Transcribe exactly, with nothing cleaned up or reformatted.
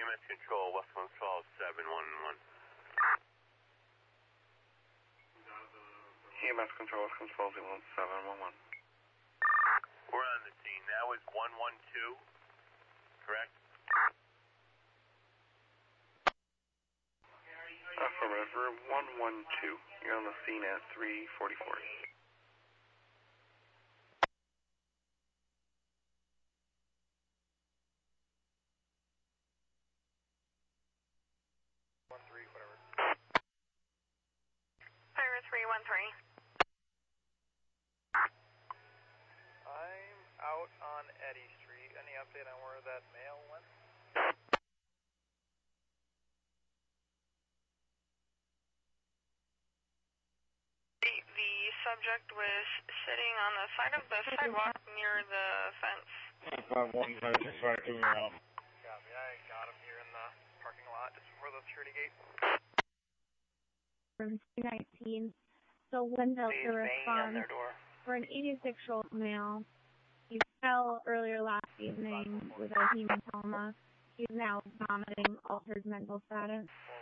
S Control, West one twelve, seven one one. E M S Control, West one twelve, seven one one. We're on the scene. That was one one two, correct? Affirmative, room one one two. You're on the scene at three forty-four. One three, whatever. Fire three one three. I'm out on Eddy Street. Any update on where that mail went? The, the subject was sitting on the side of the sidewalk near the fence. five one five six five two, you're out. Copy, I got him here in the parking lot just before the security gate. From two nineteen, so Linda to respond for an eighty-six-year-old male. He fell earlier last evening with a hematoma. He's now vomiting, altered mental status.